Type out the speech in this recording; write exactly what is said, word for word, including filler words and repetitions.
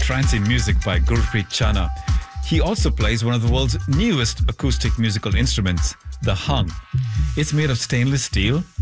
trancey music by Gurpreet Chana. He also plays one of the world's newest acoustic musical instruments, the hung. It's made of stainless steel